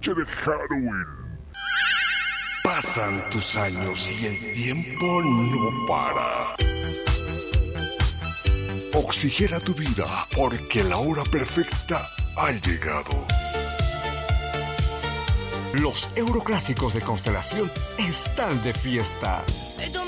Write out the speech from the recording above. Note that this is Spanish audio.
noche de Halloween. Pasan tus años y el tiempo no para. Oxigena tu vida porque la hora perfecta ha llegado. Los Euroclásicos de Constelación están de fiesta.